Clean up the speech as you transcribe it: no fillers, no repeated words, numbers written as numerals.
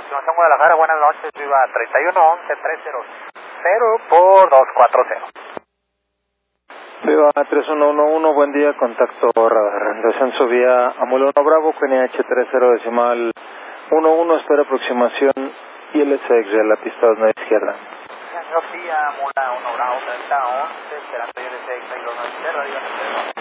Aproximación Guadalajara, buenas noches, viva 3111-300 por 240. Viva 3111, buen día, contacto radar. Descenso vía Amuleno Bravo, QNH 30 decimal 11, espera aproximación ILSX de la pista 2 izquierda. Sofía, Mula 1 Bravo 3011, esperando ILSX 290,